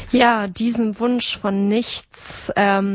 Ja, diesen Wunsch von nichts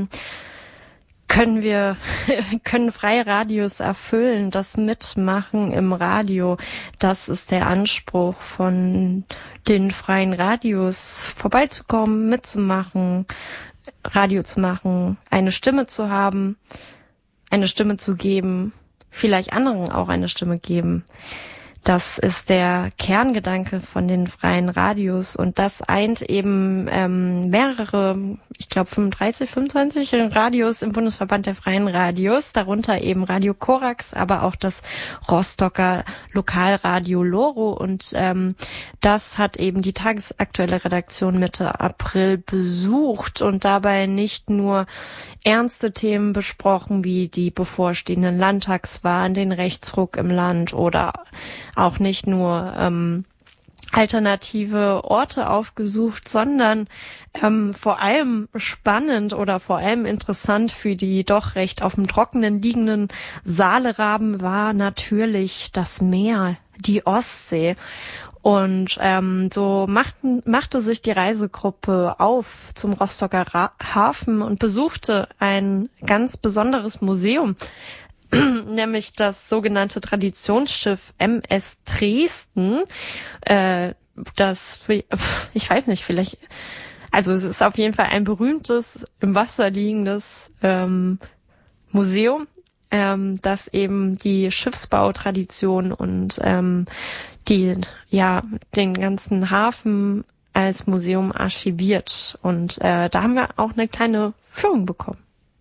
können freie Radios erfüllen, das Mitmachen im Radio. Das ist der Anspruch von den freien Radios, vorbeizukommen, mitzumachen, Radio zu machen, eine Stimme zu haben, eine Stimme zu geben, vielleicht anderen auch eine Stimme geben. Das ist der Kerngedanke von den freien Radios und das eint eben mehrere, ich glaube 25 Radios im Bundesverband der freien Radios, darunter eben Radio Korax, aber auch das Rostocker Lokalradio Loro und das hat eben die tagesaktuelle Redaktion Mitte April besucht und dabei nicht nur ernste Themen besprochen, wie die bevorstehenden Landtagswahlen, den Rechtsruck im Land oder auch nicht nur alternative Orte aufgesucht, sondern vor allem spannend oder vor allem interessant für die doch recht auf dem Trockenen liegenden Saaleraben war natürlich das Meer, die Ostsee. Und so machte sich die Reisegruppe auf zum Rostocker Hafen und besuchte ein ganz besonderes Museum, nämlich das sogenannte Traditionsschiff MS Dresden. Ich weiß nicht, vielleicht, also es ist auf jeden Fall ein berühmtes, im Wasser liegendes Museum, das eben die Schiffsbautradition und den ganzen Hafen als Museum archiviert. Und da haben wir auch eine kleine Führung bekommen.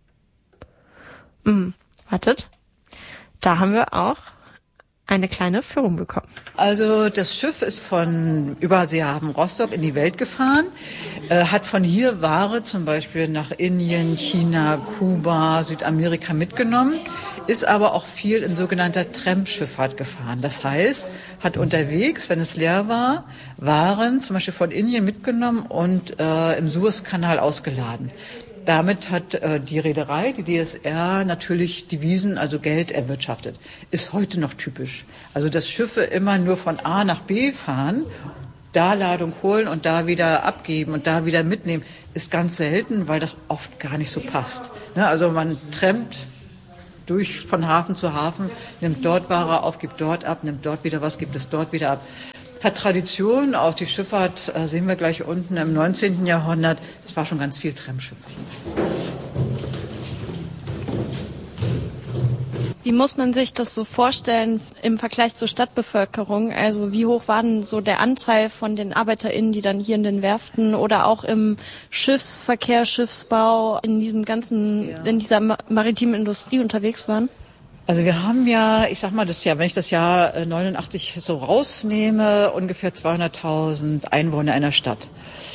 Da haben wir auch eine kleine Führung bekommen. Also das Schiff ist von Überseehafen Rostock in die Welt gefahren, hat von hier Ware zum Beispiel nach Indien, China, Kuba, Südamerika mitgenommen, ist aber auch viel in sogenannter Tramp-Schifffahrt gefahren. Das heißt, hat unterwegs, wenn es leer war, Waren zum Beispiel von Indien mitgenommen und im Suezkanal ausgeladen. Damit hat die Reederei, die DSR, natürlich Devisen, also Geld erwirtschaftet. Ist heute noch typisch. Also dass Schiffe immer nur von A nach B fahren, da Ladung holen und da wieder abgeben und da wieder mitnehmen, ist ganz selten, weil das oft gar nicht so passt. Ne? Also man trampt durch von Hafen zu Hafen, nimmt dort Ware auf, gibt dort ab, nimmt dort wieder was, gibt es dort wieder ab. Hat Tradition, auch die Schifffahrt sehen wir gleich unten im 19. Jahrhundert. Es war schon ganz viel Tramschifffahrt. Wie muss man sich das so vorstellen im Vergleich zur Stadtbevölkerung? Also wie hoch war denn so der Anteil von den ArbeiterInnen, die dann hier in den Werften oder auch im Schiffsverkehr, Schiffsbau, in dieser maritimen Industrie unterwegs waren? Also wir haben ja, ich sag mal, wenn ich das Jahr 89 so rausnehme, ungefähr 200.000 Einwohner einer Stadt.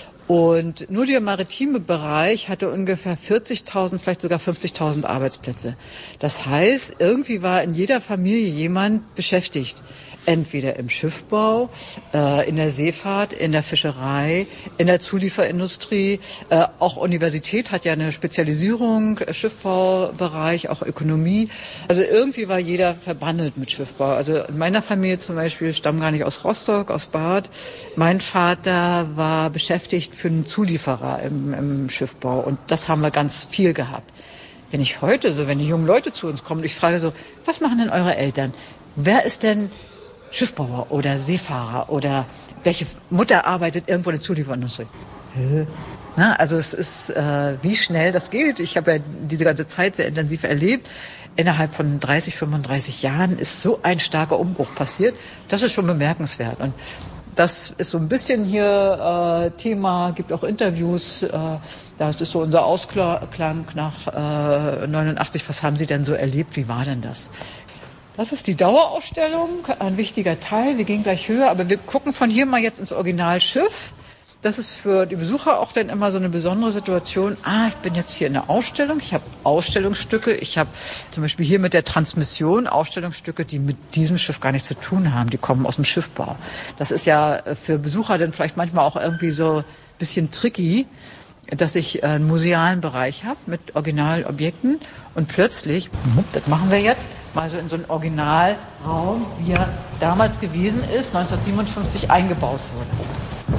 Und nur der maritime Bereich hatte ungefähr 40.000, vielleicht sogar 50.000 Arbeitsplätze. Das heißt, irgendwie war in jeder Familie jemand beschäftigt. Entweder im Schiffbau, in der Seefahrt, in der Fischerei, in der Zulieferindustrie. Auch Universität hat ja eine Spezialisierung, Schiffbaubereich, auch Ökonomie. Also irgendwie war jeder verbandelt mit Schiffbau. Also in meiner Familie zum Beispiel, stammen gar nicht aus Rostock, aus Bad. Mein Vater war beschäftigt für einen Zulieferer im Schiffbau und das haben wir ganz viel gehabt. Wenn die jungen Leute zu uns kommen, ich frage so, was machen denn eure Eltern? Wer ist denn Schiffbauer oder Seefahrer oder welche Mutter arbeitet irgendwo in der Zulieferindustrie? Na, also es ist, wie schnell das geht. Ich habe ja diese ganze Zeit sehr intensiv erlebt. Innerhalb von 30, 35 Jahren ist so ein starker Umbruch passiert. Das ist schon bemerkenswert. Und das ist so ein bisschen hier Thema, gibt auch Interviews. Das ist so unser Ausklang nach 89. Was haben Sie denn so erlebt? Wie war denn das? Das ist die Dauerausstellung, ein wichtiger Teil. Wir gehen gleich höher, aber wir gucken von hier mal jetzt ins Originalschiff. Das ist für die Besucher auch dann immer so eine besondere Situation. Ich bin jetzt hier in der Ausstellung. Ich habe Ausstellungsstücke. Ich habe zum Beispiel hier mit der Transmission Ausstellungsstücke, die mit diesem Schiff gar nichts zu tun haben. Die kommen aus dem Schiffbau. Das ist ja für Besucher dann vielleicht manchmal auch irgendwie so ein bisschen tricky, dass ich einen musealen Bereich habe mit Originalobjekten und plötzlich, das machen wir jetzt, mal so in so einen Originalraum, wie er damals gewesen ist, 1957 eingebaut wurde.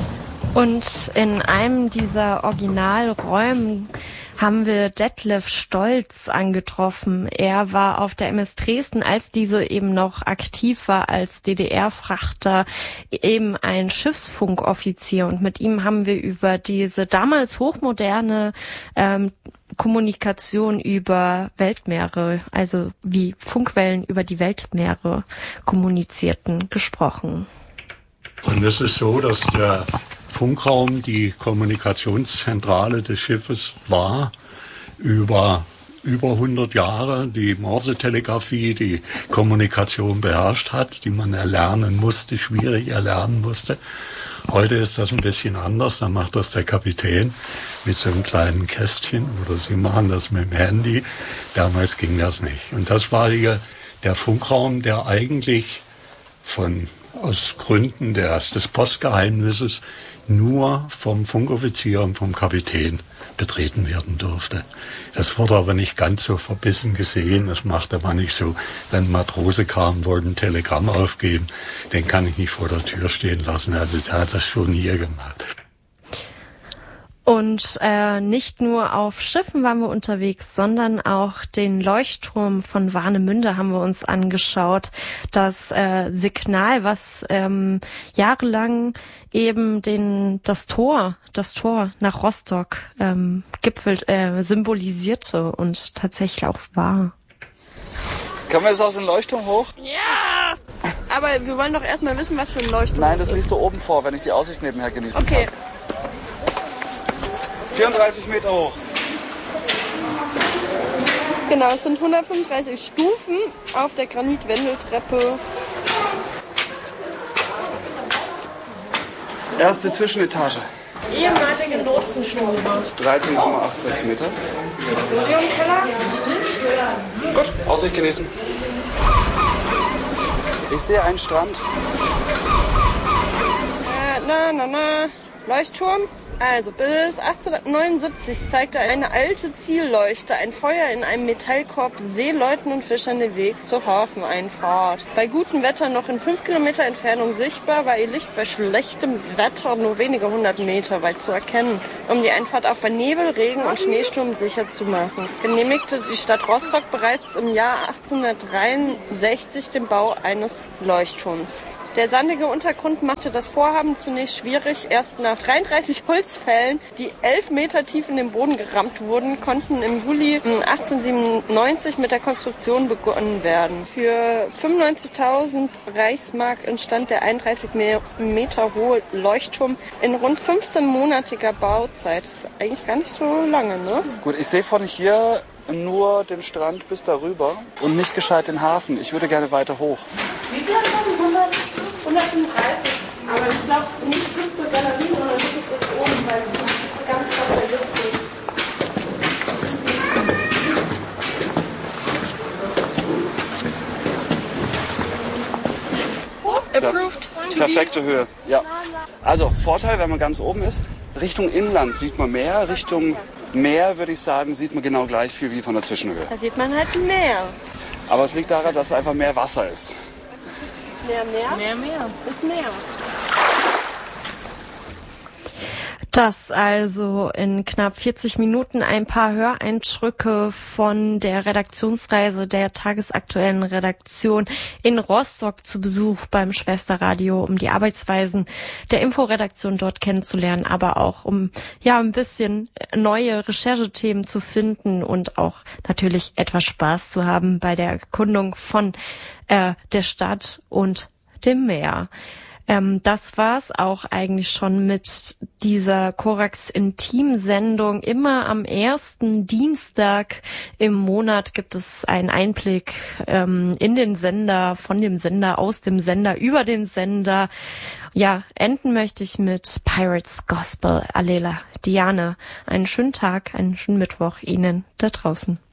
Und in einem dieser Originalräume haben wir Detlef Stolz angetroffen. Er war auf der MS Dresden, als diese eben noch aktiv war als DDR-Frachter, eben ein Schiffsfunkoffizier. Und mit ihm haben wir über diese damals hochmoderne Kommunikation über Weltmeere, also wie Funkwellen über die Weltmeere kommunizierten, gesprochen. Und es ist so, dass der Funkraum die Kommunikationszentrale des Schiffes war, über 100 Jahre die Morsetelegrafie, die Kommunikation beherrscht hat, die man erlernen musste, schwierig erlernen musste. Heute ist das ein bisschen anders, da macht das der Kapitän mit so einem kleinen Kästchen oder sie machen das mit dem Handy. Damals ging das nicht. Und das war hier der Funkraum, der eigentlich aus Gründen des Postgeheimnisses nur vom Funkoffizier und vom Kapitän betreten werden durfte. Das wurde aber nicht ganz so verbissen gesehen. Das machte man nicht so. Wenn ein Matrose kam, wollte ein Telegramm aufgeben, den kann ich nicht vor der Tür stehen lassen. Also der hat das schon hier gemacht. Und nicht nur auf Schiffen waren wir unterwegs, sondern auch den Leuchtturm von Warnemünde haben wir uns angeschaut. Das Signal, was jahrelang eben das Tor nach Rostock symbolisierte und tatsächlich auch war. Können wir jetzt aus dem Leuchtturm hoch? Ja! Aber wir wollen doch erstmal wissen, was für ein Leuchtturm Nein, das liest du oben vor, wenn ich die Aussicht nebenher genießen kann. 34 Meter hoch. Genau, es sind 135 Stufen auf der Granitwendeltreppe. Erste Zwischenetage. Ehemalige Notzenstube. 13,86 Meter. Podiumkeller. Richtig. Gut, Aussicht genießen. Ich sehe einen Strand. Leuchtturm. Also bis 1879 zeigte eine alte Zielleuchte ein Feuer in einem Metallkorb Seeleuten und Fischern den Weg zur Hafeneinfahrt. Bei gutem Wetter noch in 5 Kilometer Entfernung sichtbar, war ihr Licht bei schlechtem Wetter nur wenige 100 Meter weit zu erkennen, um die Einfahrt auch bei Nebel, Regen und Schneesturm sicher zu machen. Genehmigte die Stadt Rostock bereits im Jahr 1863 den Bau eines Leuchtturms. Der sandige Untergrund machte das Vorhaben zunächst schwierig. Erst nach 33 Holzfällen, die 11 Meter tief in den Boden gerammt wurden, konnten im Juli 1897 mit der Konstruktion begonnen werden. Für 95.000 Reichsmark entstand der 31 Meter hohe Leuchtturm in rund 15-monatiger Bauzeit. Das ist eigentlich gar nicht so lange, ne? Gut, ich sehe von hier nur den Strand bis darüber und nicht gescheit den Hafen. Ich würde gerne weiter hoch. Wie viel hat das? 135. Aber ich glaube nicht bis zur Galerie, sondern wirklich bis oben, weil ganz krass ergibt. Approved. Perfekte Höhe, ja. Also Vorteil, wenn man ganz oben ist, Richtung Inland sieht man mehr, Richtung Meer würde ich sagen, sieht man genau gleich viel wie von der Zwischenhöhe. Da sieht man halt mehr. Aber es liegt daran, dass einfach mehr Wasser ist. Mehr ist mehr. Das also in knapp 40 Minuten ein paar Höreindrücke von der Redaktionsreise der tagesaktuellen Redaktion in Rostock zu Besuch beim Schwesterradio, um die Arbeitsweisen der Inforedaktion dort kennenzulernen, aber auch um ein bisschen neue Recherchethemen zu finden und auch natürlich etwas Spaß zu haben bei der Erkundung von der Stadt und dem Meer. Das war's auch eigentlich schon mit dieser Korax Intim-Sendung. Immer am ersten Dienstag im Monat gibt es einen Einblick in den Sender, von dem Sender, aus dem Sender, über den Sender. Ja, enden möchte ich mit Pirates Gospel. Alela, Diane, einen schönen Tag, einen schönen Mittwoch Ihnen da draußen.